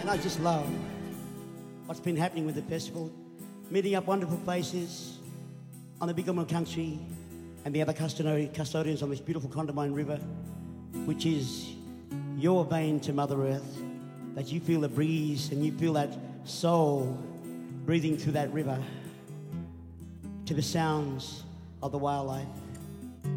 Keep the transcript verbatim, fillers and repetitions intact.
I just love what's been happening with the festival, meeting up wonderful faces on the Biggerman country and the other custodi- custodians on this beautiful Condamine River, which is your vein to Mother Earth, that you feel the breeze and you feel that soul breathing through that river to the sounds of the wildlife.